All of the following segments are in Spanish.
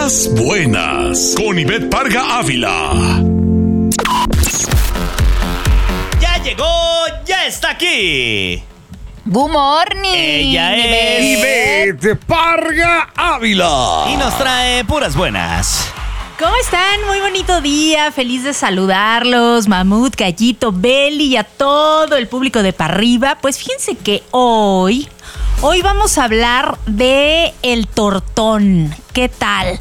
Puras buenas, con Ivette Parga Ávila. Ya llegó, ya está aquí. Good morning. Ella es Ivette Parga Ávila. y nos trae puras buenas. ¿Cómo están? Muy bonito día, feliz de saludarlos, Mamut, Gallito, Beli y a todo el público de Pa' Arriba. Pues fíjense que hoy vamos a hablar de el tortón. ¿Qué tal?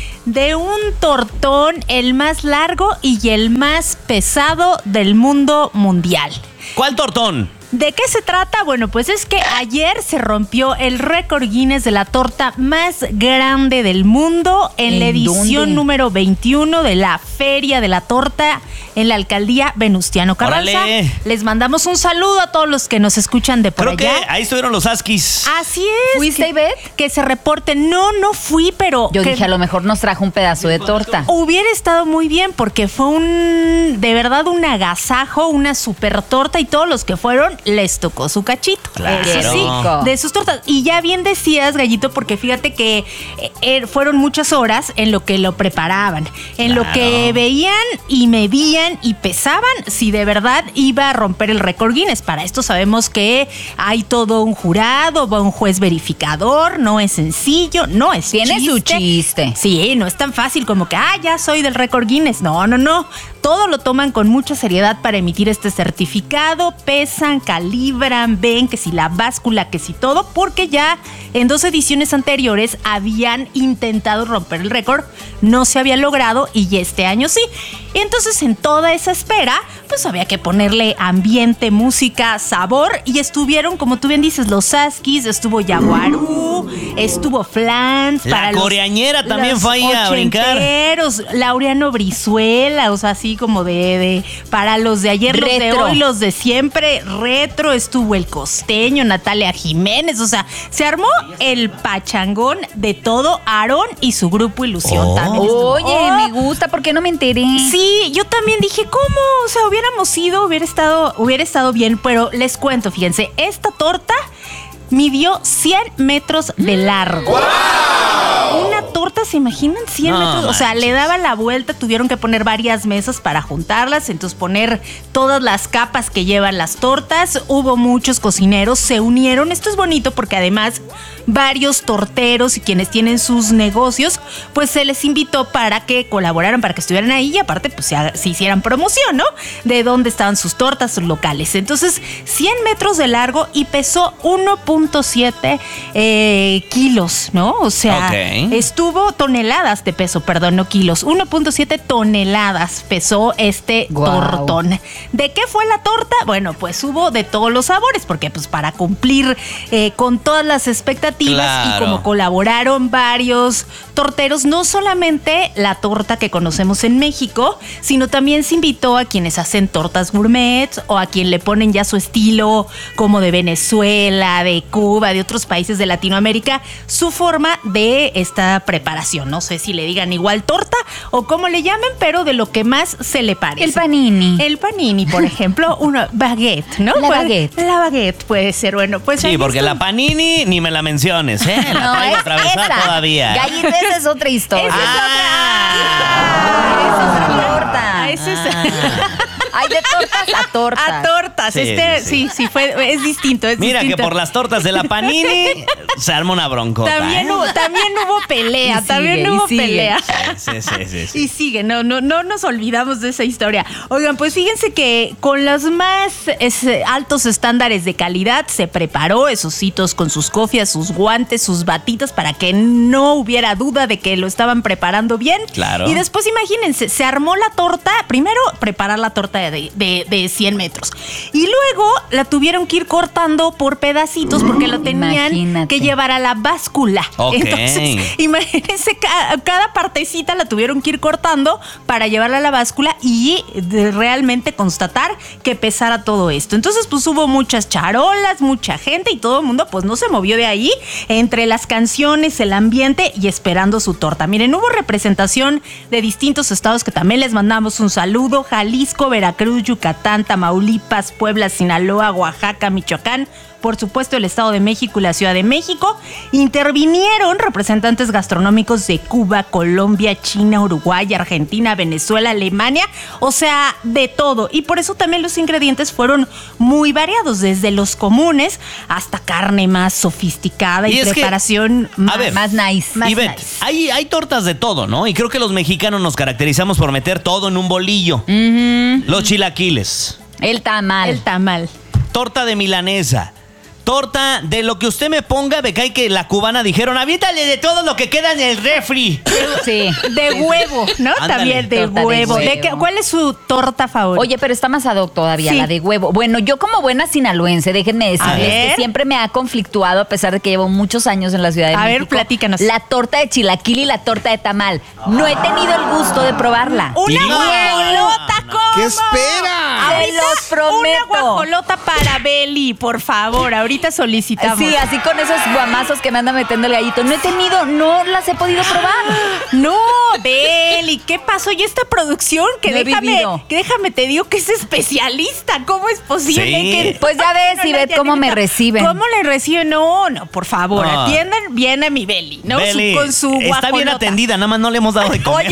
De un tortón, el más largo y el más pesado del mundo mundial. ¿Cuál tortón? ¿De qué se trata? Bueno, pues es que ayer se rompió el récord Guinness de la torta más grande del mundo en la edición número 21 de la Feria de la Torta en la alcaldía Venustiano Carranza. ¡Órale! Les mandamos un saludo a todos los que nos escuchan de por Creo allá. que ahí estuvieron los Askis. Así es. ¿Fuiste, Ivette? Que se reporten. No fui, pero... Yo que dije, a lo mejor nos trajo un pedazo de torta. hubiera estado muy bien porque fue de verdad un agasajo, una super torta y todos los que fueron les tocó su cachito. Claro. Eso sí, de sus tortas. Y ya bien decías, Gallito, porque fíjate que fueron muchas horas en lo que lo preparaban, en lo que veían y medían y pesaban si de verdad iba a romper el récord Guinness. Para esto sabemos que hay todo un jurado, va un juez verificador, no es sencillo, no es Tiene su chiste. Sí, no es tan fácil como que, ya soy del récord Guinness. No. Todo lo toman con mucha seriedad para emitir este certificado, pesan, calibran, ven que si la báscula, que si todo, porque ya en 2 ediciones anteriores habían intentado romper el récord, no se había logrado y este año sí. Y entonces en toda esa espera, pues había que ponerle ambiente, música, sabor y estuvieron, como tú bien dices, los Askis, estuvo Yaguarú, estuvo Flans. La coreañera también fue ahí a brincar. Laureano Brizuela, o sea, así como para los de ayer, Retro. los de hoy, los de siempre, retro, estuvo el costeño, Natalia Jiménez, o sea, se armó el pachangón de todo, Aarón y su grupo Ilusión también estuvo. Oye, me gusta, ¿por qué no me enteré? Sí, yo también dije, ¿cómo? O sea, hubiéramos ido, hubiera estado bien, pero les cuento, fíjense, esta torta midió 100 metros de largo. ¡Wow! Una torta, ¿se imaginan? 100 metros. O sea, le daba la vuelta, tuvieron que poner varias mesas para juntarlas, entonces poner todas las capas que llevan las tortas. Hubo muchos cocineros, se unieron. Esto es bonito porque además varios torteros y quienes tienen sus negocios, pues se les invitó para que colaboraran, para que estuvieran ahí y aparte pues se hicieran promoción, ¿no? De dónde estaban sus tortas, sus locales. Entonces, 100 metros de largo y pesó 1.7 kilos, ¿no? O sea, estuvo toneladas de peso, perdón, no kilos. 1.7 toneladas pesó este tortón. ¿De qué fue la torta? Bueno, pues hubo de todos los sabores, porque pues para cumplir con todas las expectativas y como colaboraron varios torteros, no solamente la torta que conocemos en México, sino también se invitó a quienes hacen tortas gourmet o a quien le ponen ya su estilo como de Venezuela, de Cuba, de otros países de Latinoamérica, su forma de esta preparación. No sé si le digan igual torta o cómo le llamen, pero de lo que más se le parece. El panini. El panini, por ejemplo, una baguette, ¿no? La baguette. La baguette puede ser, bueno, pues sí, porque la panini ni me la menciones, ¿eh? La traigo atravesada todavía. Gallita, esa es otra historia. Esa es otra torta. Esa es Hay de tortas a tortas. A tortas. Sí, es distinto. Mira que por las tortas de la panini se arma una broncota. También hubo pelea, pelea. Sí. Y sigue, no nos olvidamos de esa historia. Oigan, pues fíjense que con los más altos estándares de calidad se preparó esos hitos con sus cofias, sus guantes, sus batitas para que no hubiera duda de que lo estaban preparando bien. Claro. Y después, imagínense, se armó la torta, primero preparar la torta de 100 metros. Y luego la tuvieron que ir cortando por pedacitos porque lo tenían que llevar a la báscula. Okay. Entonces, imagínense, cada partecita la tuvieron que ir cortando para llevarla a la báscula y realmente constatar que pesara todo esto. Entonces, pues hubo muchas charolas, mucha gente y todo el mundo pues no se movió de ahí entre las canciones, el ambiente y esperando su torta. Miren, hubo representación de distintos estados que también les mandamos un saludo: Jalisco, Veracruz, Yucatán, Tamaulipas, Puebla, Sinaloa, Oaxaca, Michoacán, por supuesto, el Estado de México y la Ciudad de México. Intervinieron representantes gastronómicos de Cuba, Colombia, China, Uruguay, Argentina, Venezuela, Alemania, o sea, de todo. Y por eso también los ingredientes fueron muy variados, desde los comunes hasta carne más sofisticada y preparación más nice. Ivette, hay tortas de todo, ¿no? Y creo que los mexicanos nos caracterizamos por meter todo en un bolillo. Los chilaquiles. El tamal. Torta de milanesa. Torta de lo que usted me ponga, me cae que la cubana dijeron, aviéntale de todo lo que queda en el refri. Sí. De huevo, ¿no? Ándale. También de Torta de huevo. huevo. ¿Cuál es su torta favorita? Oye, pero está más ad hoc todavía, Sí. la de huevo. Bueno, yo como buena sinaloense, déjenme decirles ver. que siempre me ha conflictuado, a pesar de que llevo muchos años en la Ciudad de México. A ver, platícanos. La torta de chilaquil y la torta de tamal. No he tenido el gusto de probarla. ¡Una No, guajolota! no, no. ¿Cómo? ¿Qué espera? Se los prometo. Una guajolota para Beli, por favor. Ahorita solicitamos. Sí, así con esos guamazos que me anda metiendo el gallito. No las he podido probar. No, Beli, ¿qué pasó? ¿Y esta producción? Que No he vivido. déjame te digo que es especialista. ¿Cómo es posible Sí. que... Pues ya ves, No, Ivette, ya cómo me ahorita, reciben. ¿Cómo le reciben? No, por favor, No. atiendan bien a mi Beli, ¿no? Beli, Con su guajolota. está bien atendida, nada más no le hemos dado de comer.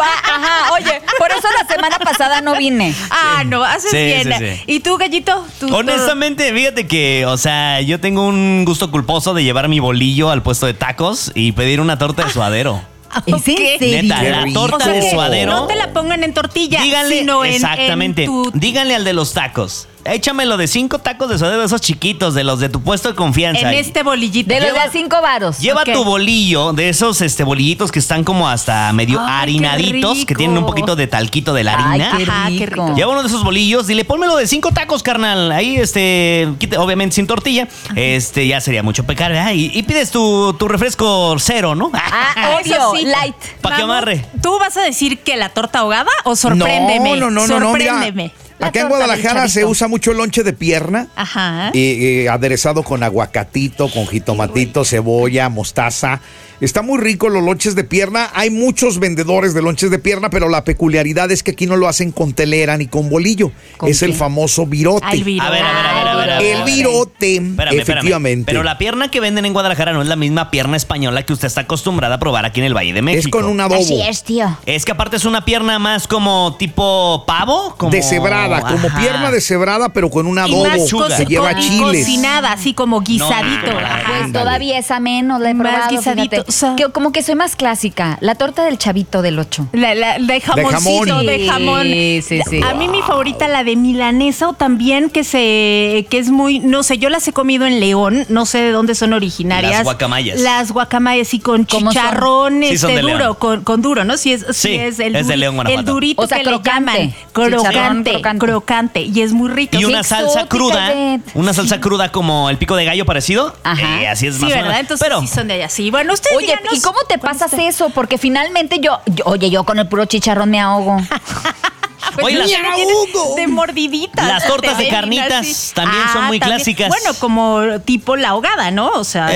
Oye, por eso la semana pasada no vine. No, haces Sí, bien. sí, sí. ¿Y tú, gallito? Honestamente, fíjate que, o sea, yo tengo un gusto culposo de llevar mi bolillo al puesto de tacos y pedir una torta de suadero. ¿Es en ¿Qué? serio? Neta, Qué la rico. torta O sea, de que suadero. no te la pongan en tortilla, Díganle, sino exactamente. en tu... Díganle al de los tacos. Échamelo de 5 tacos de suadero, esos chiquitos, de los de tu puesto de confianza. En este bolillito. De los de Lleva- a 5 varos. Lleva Ok. tu bolillo, de esos bolillitos que están como hasta medio Ay, qué harinaditos, que rico. tienen un poquito de talquito de la Ay, harina. qué Ajá, qué rico. rico. Lleva uno de esos bolillos, dile, pónmelo de 5 tacos, carnal. Ahí, obviamente sin tortilla. Ya sería mucho pecar, ¿verdad? Y pides tu refresco cero, ¿no? Ah, Eso obvio, sí. light. Pa' que Vamos, amarre. ¿Tú vas a decir que la torta ahogada o sorpréndeme? No, mira, Sorpréndeme. La acá en torta del Guadalajara se Chavito. usa mucho el lonche de pierna. Ajá. Aderezado con aguacatito, con jitomatito, cebolla, mostaza. Está muy rico los lonches de pierna. Hay muchos vendedores de lonches de pierna, pero la peculiaridad es que aquí no lo hacen con telera ni con bolillo. ¿Con Es el qué? famoso virote. Ay, virote. A ver. El virote, Espérame. efectivamente. Pero la pierna que venden en Guadalajara no es la misma pierna española que usted está acostumbrada a probar aquí en el Valle de México. es con un adobo. Así es, tío. Es que aparte es una pierna más como tipo pavo. Como... Deshebrada, como Ajá. pierna deshebrada, pero con un Y adobo más que lleva y chiles. cocinada, así como guisadito. No, Ajá. Pues Ándale. todavía esa menos la he Más probado, guisadito, fíjate. o sea. Que como que soy más clásica. La torta del Chavito del 8. La de jamoncito, jamón. de jamón. Sí. A mí mi favorita, la de milanesa, o también que es muy, no sé, yo las he comido en León, no sé de dónde son originarias. Las guacamayas. Las guacamayas, sí, con ¿Cómo son? chicharrón Sí, son de duro, León. con duro, ¿no? Sí, es el es de León, Guanajuato. El durito O sea, que le crocante. llaman. Chicharrón Crocante. Y es muy rico. Y Sí, una salsa exótica, cruda. Ivette. Una salsa cruda como el pico de gallo parecido. Ajá. Así es sí, más o ¿verdad? menos. Entonces Pero sí son de allá. Sí, bueno, ustedes Oye, díganos ¿y cómo te cuál pasas está. eso? Porque finalmente yo con el puro chicharrón me ahogo. Pues Oye, ya las- me tienes de mordiditas. Las tortas de Te ven carnitas así. también son muy también. clásicas. Bueno, como tipo la ahogada, ¿no? O sea,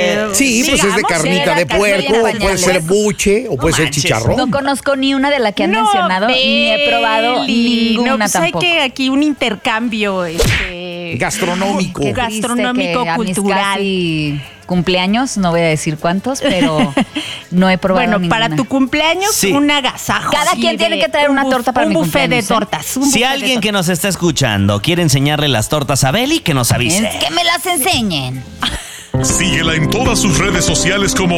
Sí, pues es de digamos, carnita era de carne puerco, en puede pañales. ser buche o puede ser manches. chicharrón. No conozco ni una de las que han mencionado, ni he probado Beli. ninguna No, pues tampoco. hay que aquí un intercambio Gastronómico. Qué gastronómico, Triste que a mis cultural. casi cumpleaños, no voy a decir cuántos, pero no he probado Bueno, ninguna. para tu cumpleaños, Sí. un agasajo. Cada así quien tiene de que traer una un torta para un mi buffet de cumpleaños, ¿eh? tortas. Un si buffet de alguien que tortas. nos está escuchando quiere enseñarle las tortas a Beli, que nos avise. Es que me las enseñen. Síguela en todas sus redes sociales como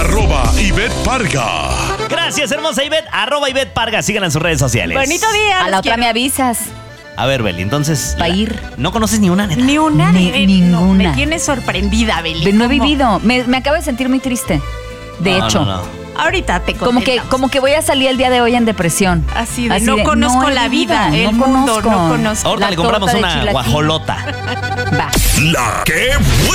@Ivette Parga. Gracias, hermosa Ivette. @Ivette Parga. Síganla en sus redes sociales. Bonito día. A los la otra quiero. me avisas. A ver, Beli, entonces. Pa' ir. ¿No conoces ni una, neta? Ni una, Ninguna. No, me tienes sorprendida, Beli. No he ¿Cómo? vivido. Me acabo de sentir muy triste. De No, hecho. no. Ahorita te contamos. Como que voy a salir el día de hoy en depresión. Así de, no conozco no he la vivido, vida, el mundo, no conozco. Ahorita La le compramos torta de una chilaquil. guajolota. Va. La que